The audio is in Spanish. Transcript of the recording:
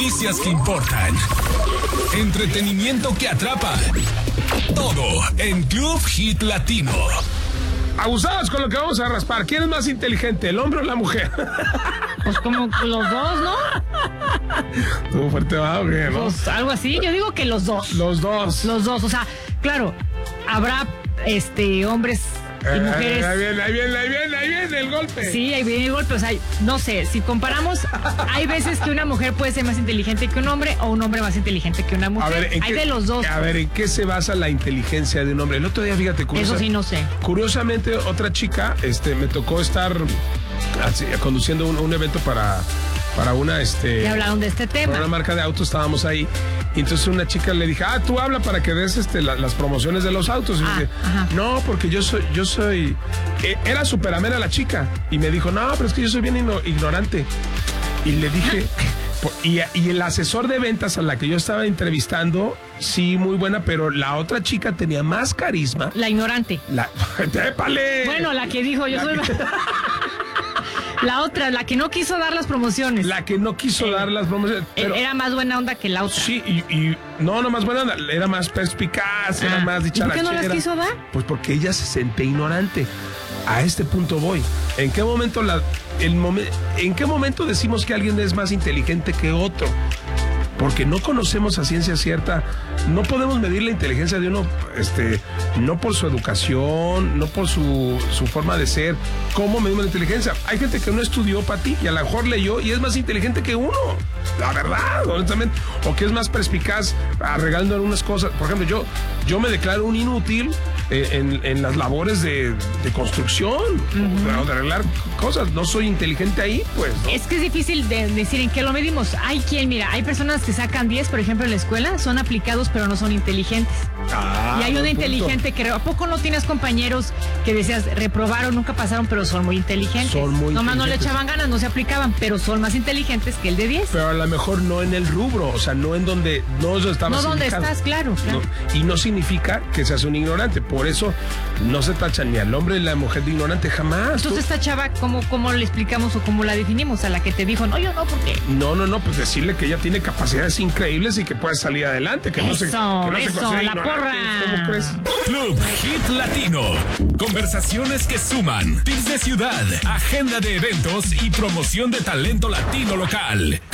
Noticias que importan. Entretenimiento que atrapa. Todo en Club Hit Latino. Abusados con lo que vamos a raspar. ¿Quién es más inteligente, el hombre o la mujer? Pues como los dos, ¿no? Estuvo fuerte, ¿o qué, no? Pues algo así. Yo digo que los dos. Los dos. Los dos. O sea, claro, habrá hombres y mujeres. Ahí viene el golpe. Sí, ahí viene el golpe. O sea, no sé, si comparamos, hay veces que una mujer puede ser más inteligente que un hombre o un hombre más inteligente que una mujer. A ver, hay de los dos. A ver, ¿en qué se basa la inteligencia de un hombre? El otro día, fíjate, Eso sí, no sé. Curiosamente, otra chica, me tocó estar conduciendo un evento para una, Ya hablaron de este tema. para una marca de autos, estábamos ahí. Y entonces una chica le dije, tú habla para que des las promociones de los autos. Y me dice, no, porque yo soy era súper amena la chica. Y me dijo, no, pero es que yo soy bien ignorante. Y le dije, y el asesor de ventas a la que yo estaba entrevistando, sí, muy buena, pero la otra chica tenía más carisma. La ignorante. ¡Épale! Bueno, la que dijo, yo soy... La otra, la que no quiso dar las promociones. La que no quiso dar las promociones. Pero era más buena onda que la otra. Sí, y no más buena onda, era más perspicaz, era más dicharachera. ¿Por qué no las quiso dar? Pues porque ella se sentía ignorante. A este punto voy. ¿En qué momento en qué momento decimos que alguien es más inteligente que otro? Porque no conocemos a ciencia cierta, no podemos medir la inteligencia de uno, no por su educación, no por su forma de ser. ¿Cómo medimos la inteligencia? Hay gente que no estudió para ti y a lo mejor leyó y es más inteligente que uno, la verdad, honestamente, o que es más perspicaz arreglando algunas cosas. Por ejemplo, yo me declaro un inútil en las labores de construcción, de arreglar cosas. No soy inteligente ahí, pues, ¿no? Es que es difícil de decir en qué lo medimos. Hay personas que sacan 10, por ejemplo, en la escuela, son aplicados, pero no son inteligentes. Y hay una inteligente que, ¿a poco no tienes compañeros que decías, reprobaron, nunca pasaron, pero son muy inteligentes? Nomás no le echaban ganas, no se aplicaban, pero son más inteligentes que el de 10. Pero a lo mejor no en el rubro, o sea, no en donde, no estabas. No donde estás, claro. No, y no significa que seas un ignorante, por eso no se tachan ni al hombre ni a la mujer de ignorante, jamás. Entonces esta chava, ¿cómo le explicamos o cómo la definimos? A la que te dijo, no, yo no, ¿por qué? No, pues decirle que ella tiene capacidades increíbles y que puede salir adelante, que no se considere la porra. ¿Cómo crees? Club Hit Latino. Conversaciones que suman. Tips de ciudad, agenda de eventos y promoción de talento latino local.